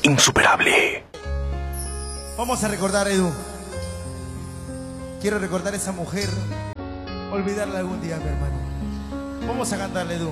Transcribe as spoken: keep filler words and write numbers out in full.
insuperable. Vamos a recordar, Edu. Quiero recordar a esa mujer. Olvidarla algún día, mi hermano. Vamos a cantarle, Edu.